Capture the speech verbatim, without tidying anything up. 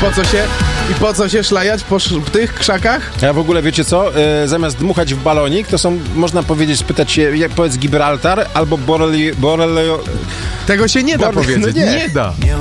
po co się, i po co się szlajać po sz- w tych krzakach? A w ogóle wiecie co? E, zamiast dmuchać w balonik, to są, można powiedzieć, spytać się, jak powiedz Gibraltar albo Borelio... Borelio Tego się nie da Bor- powiedzieć, no nie. nie da. Nie